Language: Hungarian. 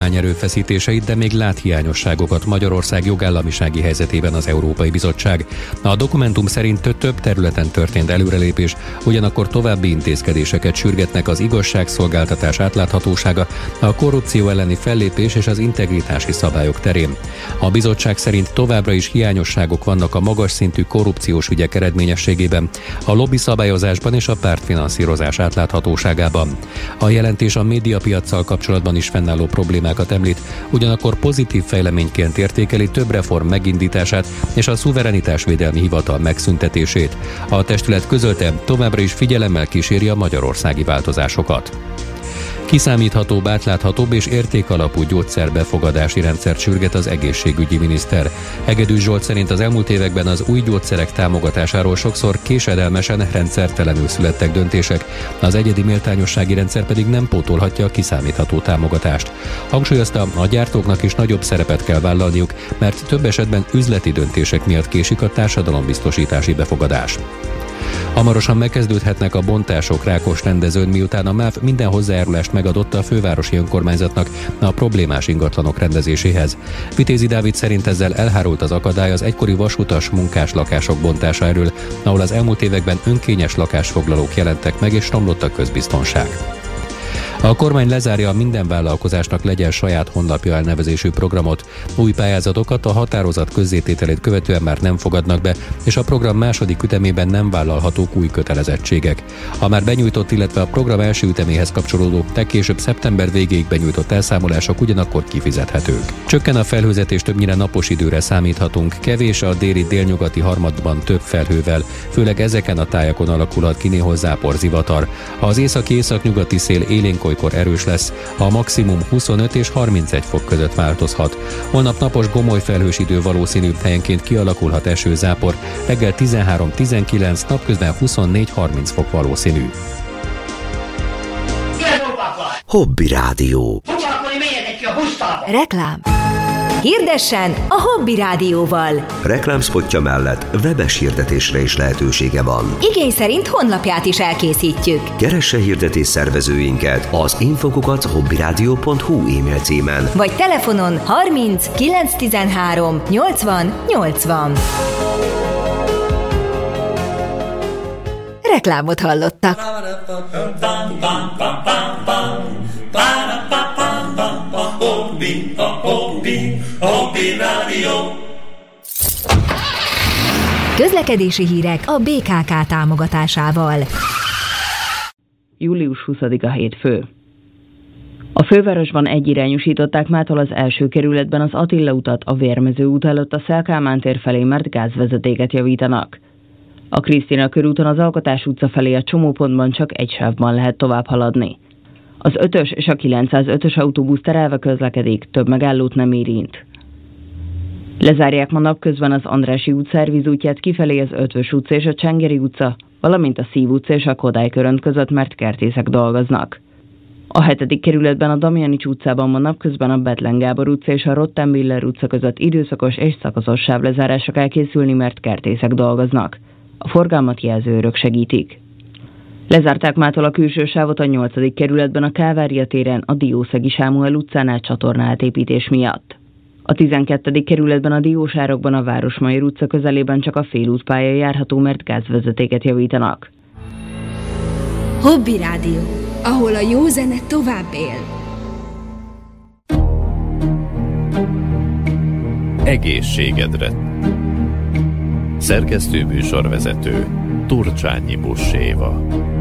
kormány erőfeszítéseit, de még lát hiányosságokat Magyarország jogállamisági helyzetében az Európai Bizottság. A dokumentum szerint több területen történt előrelépés, ugyanakkor további intézkedéseket sürgetnek az igazságszolgáltatás átláthatósága, a korrupció elleni fellépés és az integritási szabályok terén. A bizottság szerint továbbra is hiányosságok vannak a magas szintű korrupciós ügyek eredményességében, a lobby szabályozásban és a pártfinanszírozás átláthatóságában. A jelentés a médiapiaccal kapcsolatban is fennálló problémákat említ, ugyanakkor pozitív fejleményként értékeli több reform megindítását és a szuverenitásvédelmi hivatal megszüntetését. A testület közölte, továbbra is figyelemmel kíséri a magyarországi változásokat. Kiszámíthatóbb, átláthatóbb és értékalapú gyógyszerbefogadási rendszert sürget az egészségügyi miniszter. Hegedűs Zsolt szerint az elmúlt években az új gyógyszerek támogatásáról sokszor késedelmesen, rendszertelenül születtek döntések, az egyedi méltányossági rendszer pedig nem pótolhatja a kiszámítható támogatást. Hangsúlyozta, a gyártóknak is nagyobb szerepet kell vállalniuk, mert több esetben üzleti döntések miatt késik a társadalombiztosítási befogadás. Hamarosan megkezdődhetnek a bontások Rákosrendezőn, miután a MÁV minden hozzájárulást megadott a fővárosi önkormányzatnak a problémás ingatlanok rendezéséhez. Vitézi Dávid szerint ezzel elhárult az akadály az egykori vasutas munkás lakások bontása elől, ahol az elmúlt években önkényes lakásfoglalók jelentek meg és romlott a közbiztonság. A kormány lezárja a Minden vállalkozásnak legyen saját honlapja elnevezésű programot. Új pályázatokat a határozat közzétételét követően már nem fogadnak be, és a program második ütemében nem vállalhatók új kötelezettségek. A már benyújtott, illetve a program első üteméhez kapcsolódó, legkésőbb szeptember végéig benyújtott elszámolások ugyanakkor kifizethetők. Csökken a felhőzet és többnyire napos időre számíthatunk, kevés a déli délnyugati harmadban több felhővel, főleg ezeken a tájakon alakulhat ki néhol záporzivatar. Az északi-északnyugati szél élénk olykor erős lesz, a maximum 25 és 31 fok között változhat. Holnap napos gomoly felhős idő valószínű, helyenként kialakulhat esőzápor, reggel 13-19, napközben 24-30 fok valószínű. Hobby Rádió. Reklám. Hirdessen a Hobby Rádióval. Reklámszpotja mellett webes hirdetésre is lehetősége van. Igény szerint honlapját is elkészítjük. Keresse hirdetés szervezőinket az info@hobbyradio.hu e-mail címen. Vagy telefonon 30 913 80 80. Reklámot hallottak. Hobby Rádió. Közlekedési hírek a BKK támogatásával. Július 20-a hétfő. A fővárosban egyirányosították mától az első kerületben az Attila utat a Vérmező út előtt a Széll Kálmán tér felé, mert gázvezetéket javítanak. A Krisztina körúton az Alkotás utca felé a csomópontban csak egy sávban lehet tovább haladni. Az 5-ös és a 905-ös autóbusz terelve közlekedik, több megállót nem érint. Lezárják ma napközben az Andrássy út szervizútját kifelé az Ötvös utca és a Csengeri utca, valamint a Szív utca és a Kodály körönt között, mert kertészek dolgoznak. A 7. kerületben a Damjanics utcában ma napközben a Bethlen Gábor utca és a Rottenbiller utca között időszakos és szakaszos sávlezárásra kell készülni, mert kertészek dolgoznak. A forgalmat jelzőőrök segítik. Lezárták mától a külső sávot a 8. kerületben a Kálvária téren a Diószegi Sámuel utcánál csatornaátépítés miatt. A 12. kerületben a Diósárokban a Városmajor utca közelében csak a félútpálya járható, mert gázvezetéket javítanak. Hobby Rádió, ahol a jó zene tovább él. Egészségedre. Szerkesztő műsorvezető Turcsányi Buss Éva.